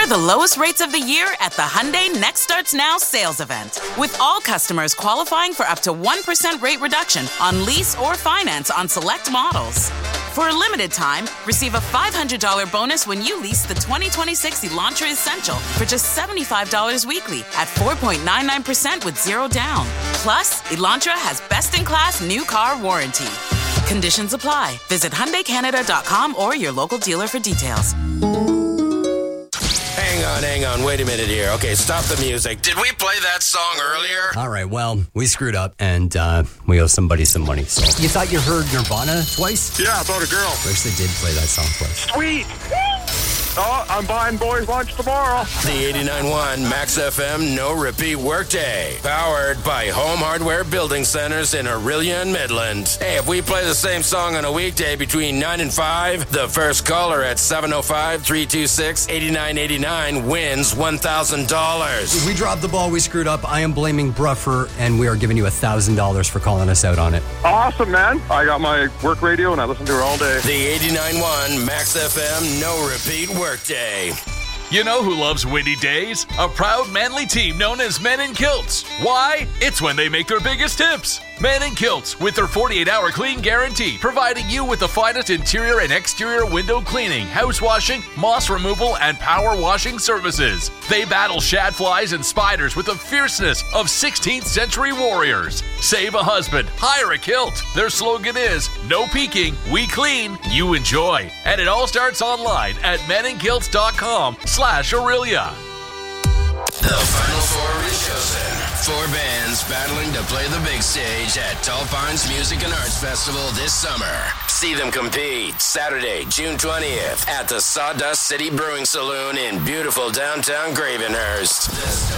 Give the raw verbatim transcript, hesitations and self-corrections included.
the lowest rates of the year at the Hyundai Next Starts Now sales event. With all customers qualifying for up to one percent rate reduction on lease or finance on select models. For a limited time, receive a five hundred dollars bonus when you lease the twenty twenty-six Elantra Essential for just seventy-five dollars weekly at four point nine nine percent with zero down. Plus, Elantra has best-in-class new car warranty. Conditions apply. Visit Hyundai Canada dot com or your local dealer for details. Hang on, hang on. Wait a minute here. Okay, stop the music. Did we play that song earlier? All right, well, we screwed up, and uh, we owe somebody some money. So you thought you heard Nirvana twice? Yeah, about a girl. We actually did play that song twice. Sweet. Oh, I'm buying boys lunch tomorrow. The eighty-nine point one Max F M No Repeat Workday. Powered by Home Hardware Building Centers in Orillia and Midland. Hey, if we play the same song on a weekday between nine and five, the first caller at seven oh five, three two six, eight nine eight nine wins one thousand dollars. We dropped the ball, we screwed up. I am blaming Bruffer, and we are giving you one thousand dollars for calling us out on it. Awesome, man. I got my work radio, and I listen to her all day. The eighty-nine point one Max F M No Repeat Workday. You know who loves windy days? A proud manly team known as Men in Kilts. Why? It's when they make their biggest tips. Men in Kilts, with their forty-eight hour clean guarantee, providing you with the finest interior and exterior window cleaning, house washing, moss removal, and power washing services. They battle shad flies and spiders with the fierceness of sixteenth century warriors. Save a husband, hire a kilt. Their slogan is, no peeking, we clean, you enjoy. And it all starts online at men in kilts dot com slash Orillia. The Final Four is chosen. Four bands battling to play the big stage at Tall Pines Music and Arts Festival this summer. See them compete Saturday, June twentieth at the Sawdust City Brewing Saloon in beautiful downtown Gravenhurst.